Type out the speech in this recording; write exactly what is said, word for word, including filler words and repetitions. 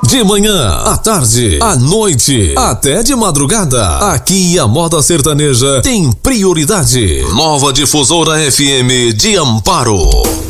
De manhã, à tarde, à noite, até de madrugada. Aqui a moda sertaneja tem prioridade. Nova Difusora F M de Amparo.